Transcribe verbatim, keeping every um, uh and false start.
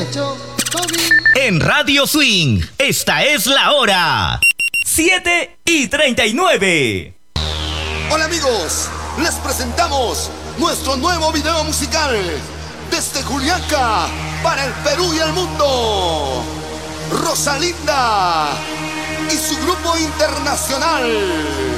hecho, Tommy. En Radio Swing, esta es la hora. siete y treinta y nueve. Hola amigos, les presentamos nuestro nuevo video musical desde Juliaca para el Perú y el mundo. Rosalinda y su grupo internacional.